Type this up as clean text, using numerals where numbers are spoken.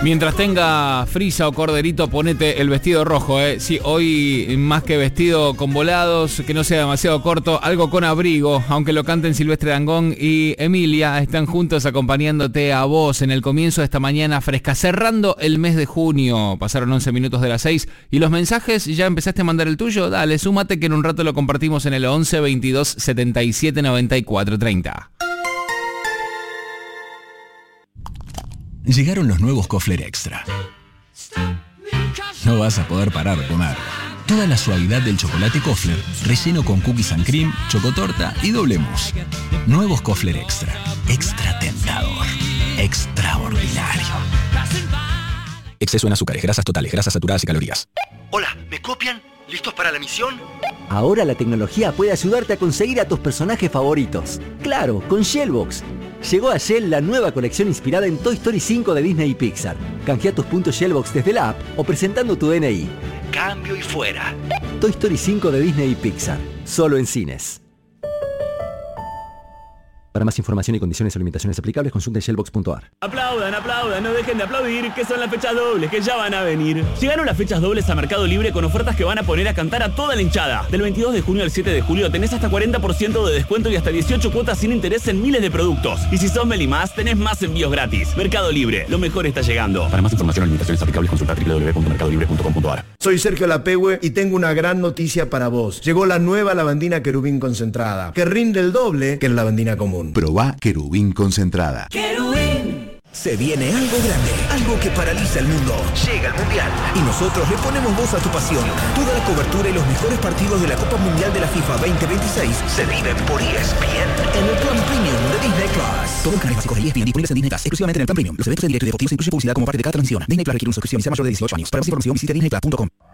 Mientras tenga frisa o corderito, ponete el vestido rojo, ¿eh? Sí, hoy más que vestido con volados, que no sea demasiado corto, algo con abrigo, aunque lo canten Silvestre Dangond y Emilia, están juntos acompañándote a vos en el comienzo de esta mañana fresca, cerrando el mes de junio. Pasaron 11 minutos de las 6 y los mensajes, ¿ya empezaste a mandar el tuyo? Dale, súmate que en un rato lo compartimos en el 11 22 77 94 30. Llegaron los nuevos Kofler Extra. No vas a poder parar de comer. Toda la suavidad del chocolate Kofler, relleno con cookies and cream, chocotorta y doble mousse. Nuevos Kofler Extra. Extra tentador. Extraordinario. Exceso en azúcares, grasas totales, grasas saturadas y calorías. Hola, ¿me copian? ¿Listos para la misión? Ahora la tecnología puede ayudarte a conseguir a tus personajes favoritos. Claro, con Shellbox. Llegó a Shell la nueva colección inspirada en Toy Story 5 de Disney y Pixar. Canjea tus puntos Shellbox desde la app o presentando tu DNI. Cambio y fuera. Toy Story 5 de Disney y Pixar. Solo en cines. Para más información y condiciones o limitaciones aplicables, consulta shellbox.ar. Aplaudan, aplaudan, no dejen de aplaudir, que son las fechas dobles, que ya van a venir. Llegaron las fechas dobles a Mercado Libre con ofertas que van a poner a cantar a toda la hinchada. Del 22 de junio al 7 de julio tenés hasta 40% de descuento y hasta 18 cuotas sin interés en miles de productos. Y si sos Melimás, tenés más envíos gratis. Mercado Libre, lo mejor está llegando. Para más información o limitaciones aplicables, consulta www.mercadolibre.com.ar. Soy Sergio Lapehue y tengo una gran noticia para vos. Llegó la nueva lavandina Querubín concentrada, que rinde el doble que la lavandina común. Probá Querubín concentrada. ¡Querubín! Se viene algo grande, algo que paraliza el mundo. Llega el Mundial. Y nosotros le ponemos voz a tu pasión. Toda la cobertura y los mejores partidos de la Copa Mundial de la FIFA 2026 se viven por ESPN. En el plan premium de Disney Plus. Todos los canales básicos de ESPN disponibles en Disney Plus, exclusivamente en el plan premium. Los eventos en directo y deportivos incluyen publicidad como parte de cada transmisión. Disney Plus requiere una suscripción y sea mayor de 18 años. Para más información visite disneyplus.com.